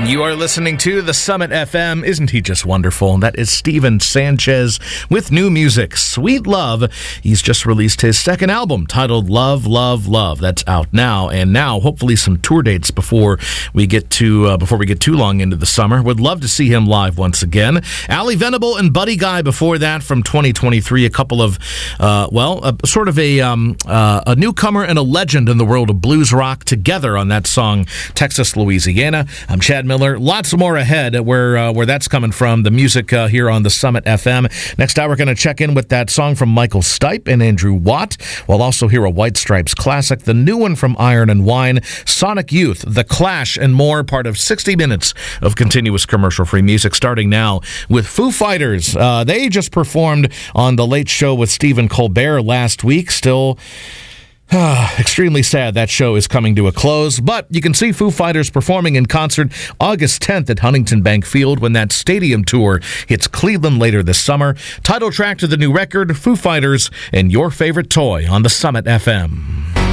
You are listening to The Summit FM. Isn't he just wonderful? That is Steven Sanchez with new music, Sweet Love. He's just released his second album titled Love, Love, Love. That's out now. And now, hopefully, some tour dates before we get too long into the summer. Would love to see him live once again. Ali Venable and Buddy Guy before that from 2023. A couple of, sort of a newcomer and a legend in the world of blues rock together on that song, Texas, Louisiana. I'm Chad Miller. Lots more ahead where that's coming from, the music here on the Summit FM. Next hour, we're going to check in with that song from Michael Stipe and Andrew Watt. We'll also hear a White Stripes classic, the new one from Iron and Wine, Sonic Youth, The Clash, and more, part of 60 minutes of continuous commercial-free music, starting now with Foo Fighters. They just performed on The Late Show with Stephen Colbert last week. Still extremely sad that show is coming to a close, but you can see Foo Fighters performing in concert August 10th at Huntington Bank Field when that stadium tour hits Cleveland later this summer. Title track to the new record, Foo Fighters and Your Favorite Toy on the Summit FM.